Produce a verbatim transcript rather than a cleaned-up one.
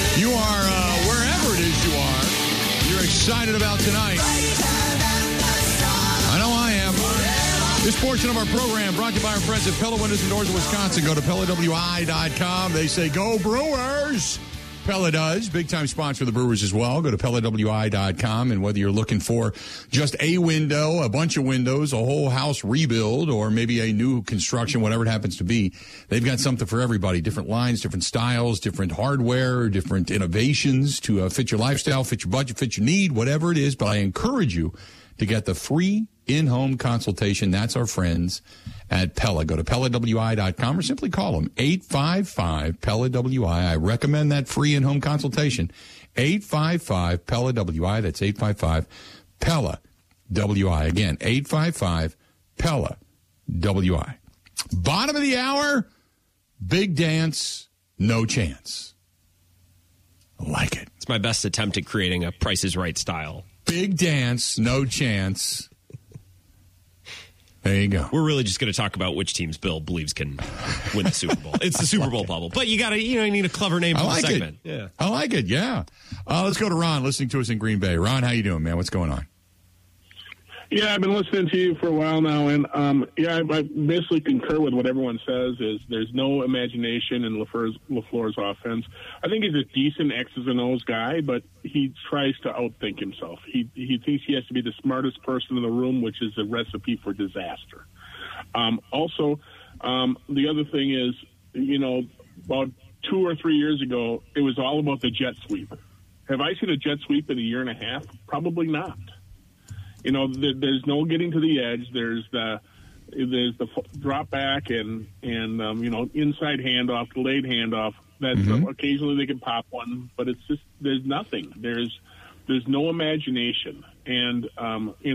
You are, uh, wherever it is you are, you're excited about tonight. I know I am. This portion of our program brought to you by our friends at Pella Windows and Doors of Wisconsin. Go to Pella W I dot com. They say, go Brewers! Pella does. Big-time sponsor of the Brewers as well. Go to Pella W I dot com, and whether you're looking for just a window, a bunch of windows, a whole house rebuild, or maybe a new construction, whatever it happens to be, they've got something for everybody. Different lines, different styles, different hardware, different innovations to uh, fit your lifestyle, fit your budget, fit your need, whatever it is. But I encourage you to get the free in-home consultation. That's our friends at Pella. Go to Pella W I dot com or simply call them eight five five Pella W I. I recommend that free in-home consultation. eight five five Pella W I. That's eight five five Pella W I. Again, eight five five Pella W I. Bottom of the hour, big dance, no chance. I like it. It's my best attempt at creating a Price is Right style. Big dance, no chance. There you go. We're really just going to talk about which teams Bill believes can win the Super Bowl. It's the Super Bowl bubble. But you got to, you know, you need a clever name for I like the segment. It. Yeah. I like it, yeah. Uh, let's go to Ron, listening to us in Green Bay. Ron, how you doing, man? What's going on? Yeah, I've been listening to you for a while now, and um, yeah, I, I basically concur with what everyone says. Is there's no imagination in LaFleur's, LaFleur's offense. I think he's a decent X's and O's guy, but he tries to outthink himself. He he thinks he has to be the smartest person in the room, which is a recipe for disaster. Um, also, um, the other thing is, you know, about two or three years ago, it was all about the jet sweep. Have I seen a jet sweep in a year and a half? Probably not. You know, there's no getting to the edge. There's the there's the drop back and and um, you know, inside handoff, delayed handoff. That mm-hmm. uh, occasionally they can pop one, but it's just there's nothing. There's there's no imagination, and um, you know.